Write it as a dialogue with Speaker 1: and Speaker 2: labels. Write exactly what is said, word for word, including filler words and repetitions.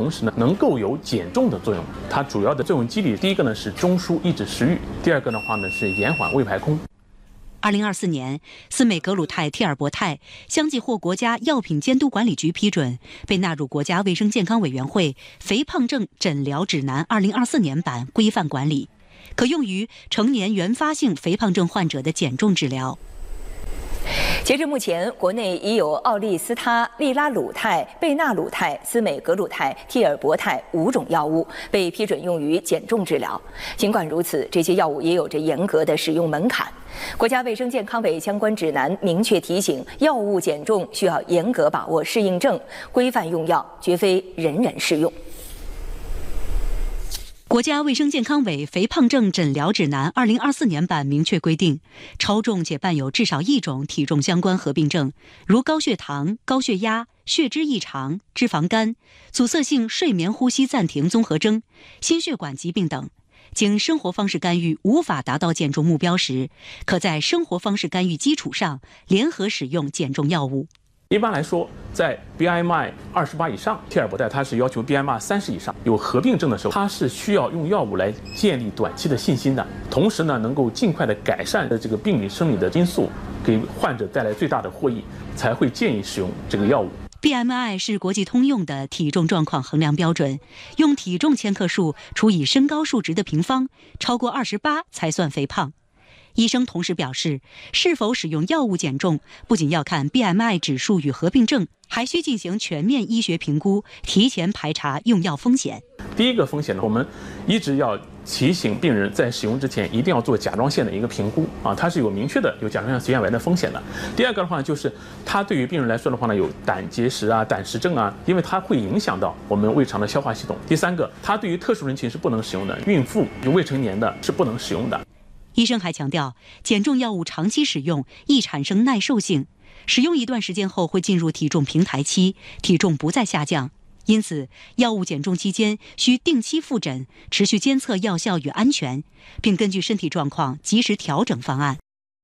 Speaker 1: 同时呢能够有减重的作用。它主要的作用机理，第一个呢是中枢抑制食欲，第二个的话呢是延缓胃排空。
Speaker 2: 二零二四年，司美格鲁肽、替尔博肽相继获国家药品监督管理局批准，被纳入国家卫生健康委员会肥胖症诊疗指南二零二四年版规范管理，可用于成年原发性肥胖症患者的减重治疗。
Speaker 3: 截至目前，国内已有奥利司他、利拉鲁肽、贝纳鲁肽、司美格鲁肽、替尔博肽五种药物被批准用于减重治疗。尽管如此，这些药物也有着严格的使用门槛。国家卫生健康委相关指南明确提醒，药物减重需要严格把握适应症，规范用药，绝非人人适用。
Speaker 2: 国家卫生健康委肥胖症诊疗指南二零二四年版明确规定，超重且伴有至少一种体重相关合并症，如高血糖、高血压、血脂异常、脂肪肝、阻塞性睡眠呼吸暂停综合征、心血管疾病等，经生活方式干预无法达到减重目标时，可在生活方式干预基础上联合使用减重药物。
Speaker 1: 一般来说，在 B M I 二十八以上，替尔博肽它是要求 B M I 三十以上。有合并症的时候，它是需要用药物来建立短期的信心的，同时呢，能够尽快的改善这个病理生理的因素，给患者带来最大的获益，才会建议使用这个药物。
Speaker 2: B M I 是国际通用的体重状况衡量标准，用体重千克数除以身高数值的平方，超过二十八才算肥胖。医生同时表示，是否使用药物减重，不仅要看 B M I 指数与合并症，还需进行全面医学评估，提前排查用药风险。
Speaker 1: 第一个风险呢，我们一直要提醒病人在使用之前一定要做甲状腺的一个评估啊，它是有明确的有甲状腺髓腺癌的风险的。第二个的话就是它对于病人来说的话呢，有胆结石啊、胆石症啊，因为它会影响到我们胃肠的消化系统。第三个，它对于特殊人群是不能使用的，孕妇、未成年的是不能使用的。
Speaker 2: 医生还强调，减重药物长期使用易产生耐受性，使用一段时间后会进入体重平台期，体重不再下降。因此，药物减重期间需定期复诊，持续监测药效与安全，并根据身体状况及时调整方案。